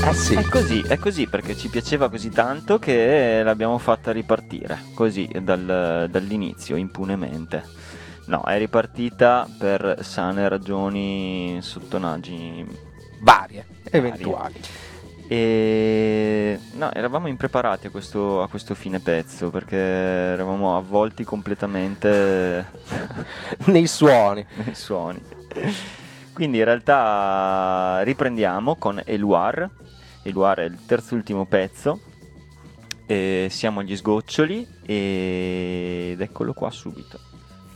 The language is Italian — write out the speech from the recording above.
sì. È così perché ci piaceva così tanto che l'abbiamo fatta ripartire, così dall'inizio, impunemente. No, è ripartita per sane ragioni, sottonaggini Varie, varie. eventuali. E no, eravamo impreparati a questo fine pezzo perché eravamo avvolti completamente Nei suoni. nei suoni. Quindi in realtà riprendiamo con Eluar. Eluar è il terzultimo pezzo. E siamo agli sgoccioli ed eccolo qua subito.